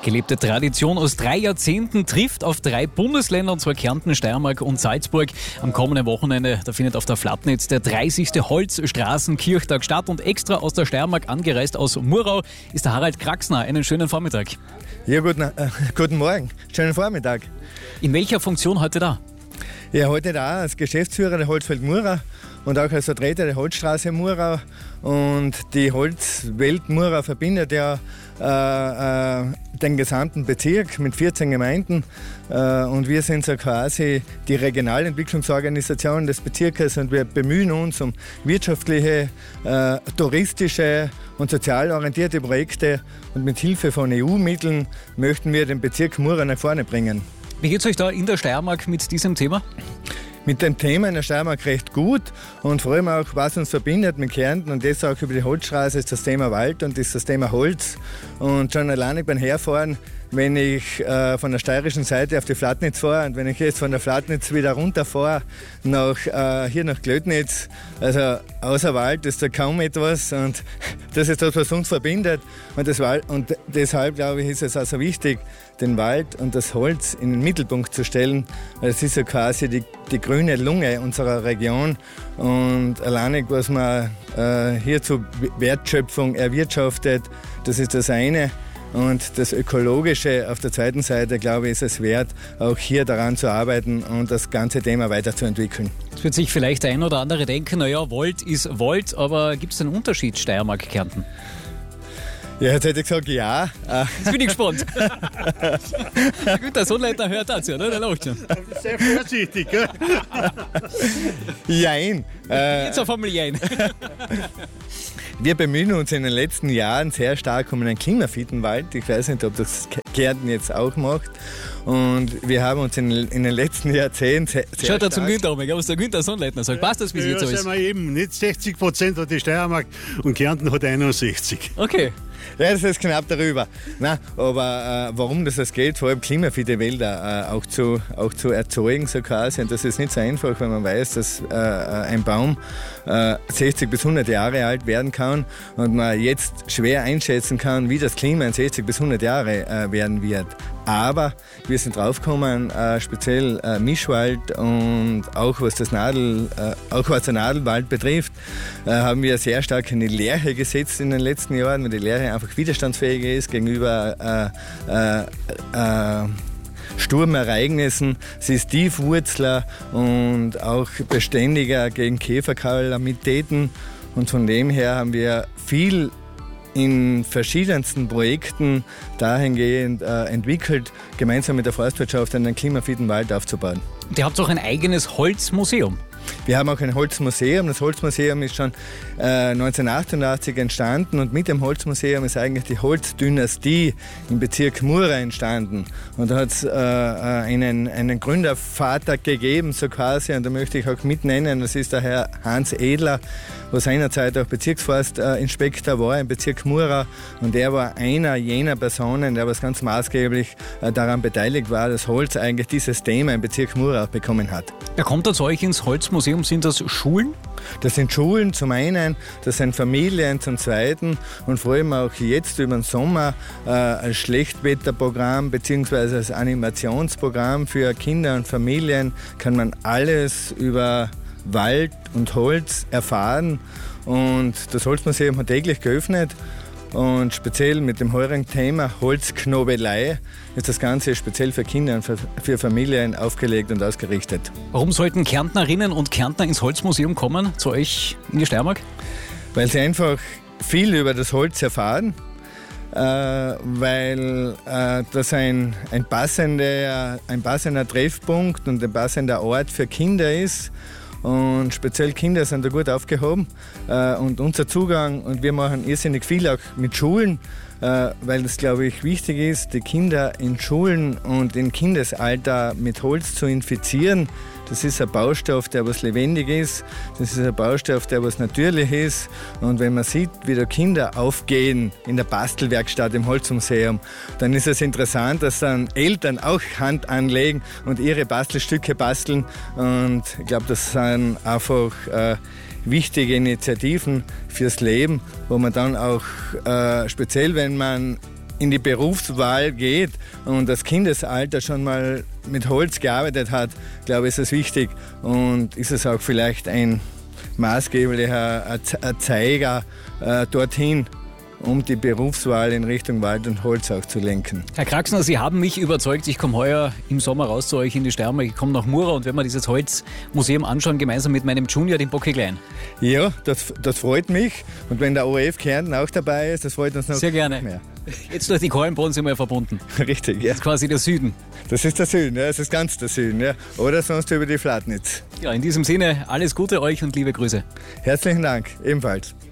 Gelebte Tradition aus 3 Jahrzehnten trifft auf 3 Bundesländer, und zwar Kärnten, Steiermark und Salzburg. Am kommenden Wochenende, da findet auf der Flatnitz der 30. Holzstraßenkirchtag statt, und extra aus der Steiermark angereist aus Murau ist der Harald Kraxner. Einen schönen Vormittag. Ja, guten Morgen. Schönen Vormittag. In welcher Funktion heute da? Ja, heute da als Geschäftsführer der Holzfeld Murau und auch als Vertreter der Holzstraße Murau. Und die Holzwelt Murau verbindet ja den gesamten Bezirk mit 14 Gemeinden. Und wir sind so quasi die Regionalentwicklungsorganisation des Bezirkes, und wir bemühen uns um wirtschaftliche, touristische und sozial orientierte Projekte. Und mit Hilfe von EU-Mitteln möchten wir den Bezirk Murau nach vorne bringen. Wie geht es euch da in der Steiermark mit diesem Thema? Mit dem Thema in der Steiermark recht gut, und vor allem auch, was uns verbindet mit Kärnten, und das auch über die Holzstraße, ist das Thema Wald und ist das Thema Holz. Und schon alleine beim Herfahren, wenn ich von der steirischen Seite auf die Flatnitz fahre, und wenn ich jetzt von der Flatnitz wieder runterfahre hier nach Glödnitz, also außer Wald ist da kaum etwas, und das ist das, was uns verbindet. Und deshalb, glaube ich, ist es also wichtig, den Wald und das Holz in den Mittelpunkt zu stellen, weil es ist ja quasi die grüne Lunge unserer Region, und alleine, was man hier zur Wertschöpfung erwirtschaftet, das ist das eine. Und das Ökologische auf der zweiten Seite, glaube ich, ist es wert, auch hier daran zu arbeiten und das ganze Thema weiterzuentwickeln. Jetzt wird sich vielleicht der ein oder andere denken, naja, Wald ist Wald, aber gibt es einen Unterschied Steiermark-Kärnten? Ja, jetzt hätte ich gesagt, ja. Jetzt bin ich gespannt. Gut, der Sonnleitner hört dazu, oder? Der lacht schon. Sehr vorsichtig, gell? Jein. Jetzt auf einmal jein. Wir bemühen uns in den letzten Jahren sehr stark um einen klimafitten Wald. Ich weiß nicht, ob das Kärnten jetzt auch macht. Und wir haben uns in den letzten Jahrzehnten sehr Schaut da zum Günther um, was der Günther Sonnleitner sagt. Passt das bis jetzt alles? Ja, sind wir eben. Nicht 60% hat die Steiermark und Kärnten hat 61%. Okay. Ja, das ist knapp darüber. Nein, aber warum das geht, vor allem klimafitte Wälder auch zu erzeugen, so quasi. Und das ist nicht so einfach, wenn man weiß, dass ein Baum 60 bis 100 Jahre alt werden kann und man jetzt schwer einschätzen kann, wie das Klima in 60 bis 100 Jahre werden wird. Aber wir sind draufgekommen, speziell Mischwald und auch was der Nadelwald betrifft, haben wir sehr stark in die Lärche gesetzt in den letzten Jahren, weil die Lärche einfach widerstandsfähiger ist gegenüber Sturmereignissen. Sie ist Tiefwurzler und auch beständiger gegen Käferkalamitäten. Und von dem her haben wir viel in verschiedensten Projekten dahingehend entwickelt, gemeinsam mit der Forstwirtschaft einen klimafitten Wald aufzubauen. Und ihr habt auch ein eigenes Holzmuseum. Wir haben auch ein Holzmuseum. Das Holzmuseum ist schon 1988 entstanden, und mit dem Holzmuseum ist eigentlich die Holzdynastie im Bezirk Murau entstanden. Und da hat es einen Gründervater gegeben, so quasi, und da möchte ich auch mitnennen, das ist der Herr Hans Edler, der seinerzeit auch Bezirksforstinspektor war im Bezirk Murau, und er war einer jener Personen, der was ganz maßgeblich daran beteiligt war, dass Holz eigentlich dieses Thema im Bezirk Murau bekommen hat. Wer kommt da zu euch ins Holzmuseum? Sind das Schulen? Das sind Schulen zum einen, das sind Familien zum zweiten, und vor allem auch jetzt über den Sommer als Schlechtwetterprogramm bzw. als Animationsprogramm für Kinder und Familien kann man alles über Wald und Holz erfahren, und das Holzmuseum hat täglich geöffnet. Und speziell mit dem heurigen Thema Holzknobelei ist das Ganze speziell für Kinder und für Familien aufgelegt und ausgerichtet. Warum sollten Kärntnerinnen und Kärntner ins Holzmuseum kommen, zu euch in die Steiermark? Weil sie einfach viel über das Holz erfahren, weil das ein passender Treffpunkt und ein passender Ort für Kinder ist. Und speziell Kinder sind da gut aufgehoben, und unser Zugang, und wir machen irrsinnig viel auch mit Schulen, weil das, glaube ich, wichtig ist, die Kinder in Schulen und im Kindesalter mit Holz zu infizieren. Das ist ein Baustoff, der was lebendig ist, das ist ein Baustoff, der was natürlich ist. Und wenn man sieht, wie da Kinder aufgehen in der Bastelwerkstatt im Holzmuseum, dann ist es interessant, dass dann Eltern auch Hand anlegen und ihre Bastelstücke basteln. Und ich glaube, das sind einfach wichtige Initiativen fürs Leben, wo man dann auch speziell, wenn man in die Berufswahl geht und das Kindesalter schon mal mit Holz gearbeitet hat, glaube ich, ist es wichtig und ist es auch vielleicht ein maßgeblicher Zeiger dorthin, um die Berufswahl in Richtung Wald und Holz auch zu lenken. Herr Kraxner, Sie haben mich überzeugt. Ich komme heuer im Sommer raus zu euch in die Steiermark. Ich komme nach Mura und werde mir dieses Holzmuseum anschauen, gemeinsam mit meinem Junior, dem Bocki Klein. Ja, das freut mich. Und wenn der ORF Kärnten auch dabei ist, das freut uns noch sehr gerne. Mehr. Jetzt durch die Kohlenbrunnen sind wir verbunden. Richtig, ja. Das ist quasi der Süden. Das ist der Süden, ja, das ist ganz der Süden. Ja. Oder sonst über die Flatnitz. Ja, in diesem Sinne, alles Gute euch und liebe Grüße. Herzlichen Dank, ebenfalls.